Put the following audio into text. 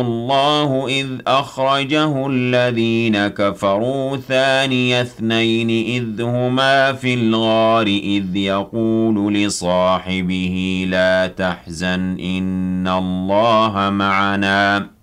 الله إذ أخرجه الذين كفروا ثاني اثنين إذ هما في الغار إذ يقول لصاحبه لا تحزن إن الله معنا